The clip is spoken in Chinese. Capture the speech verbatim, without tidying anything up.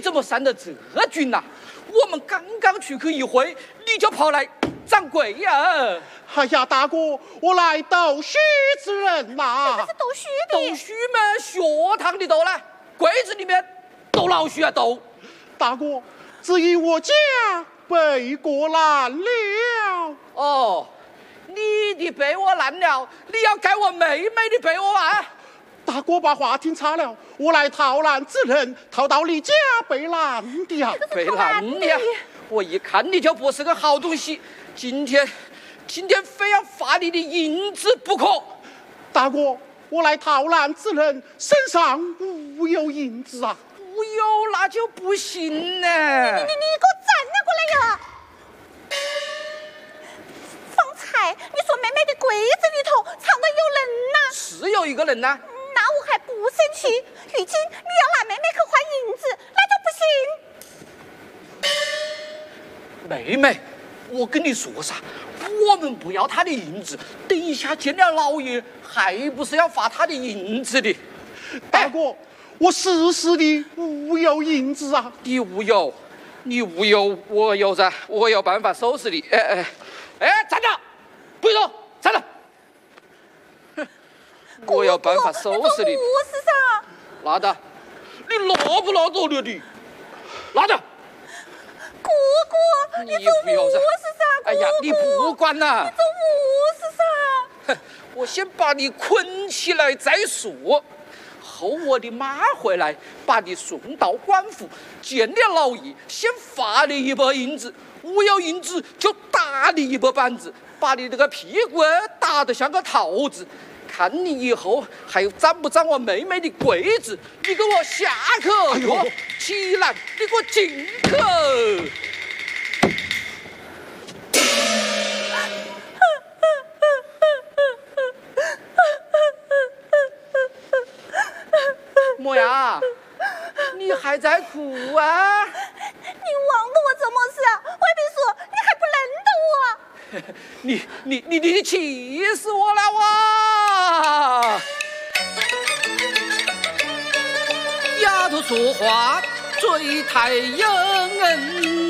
怎么上得这军呐、啊？我们刚刚出去一会，你就跑来掌柜呀！ 哎呀，大哥，我来斗须之人呐！ 这是斗须的。 斗须嘛，学堂里斗啦，柜子里面斗老须啊斗。 大哥，只因我家被过烂了。 哦，你的被窝烂了，你要盖我妹妹的被窝啊！ 大哥把话听差了，我来逃难之人，逃到你家被烂的呀！ 被烂的呀！我一看你就不是个好东西，今天，今天非要罚你的银子不可。 大哥，我来逃难之人，身上无有银子啊！ 无有那就不行呢。 你你你给我站了过来呀！方才你说妹妹的柜子里头藏的有人呐？ 是有一个人呐。 那我还不生气，如今你要拿妹妹去换银子，那就不行。 妹妹，我跟你说啥？我们不要她的银子，等一下见了老爷，还不是要罚她的银子的？ 大哥，哎、我实实的无有银子啊！ 你无有，你无有，我有噻，我有办法收拾你。哎哎哎，站着，不许动，站着。我有办法收拾你。 不是噻。 拿着，你拿不拿着了你？拿着。 哥哥，你做无事噻！ 哎呀，你不管啦！ 你做无事噻！ 我先把你捆起来再说。后我的马回来，把你送到官府，见了老爷，先罚你一百银子，无有银子就打你一百板子，把你这个屁股打得像个桃子。看你以后还掌不掌我妹妹的柜子？你给我下去！哎呦，起来！你给我进去！莫呀，你还在哭啊？ 你忘了我怎么事啊？外边说你还不认得我？ 你你你你气死我了哇！丫头说话嘴太硬。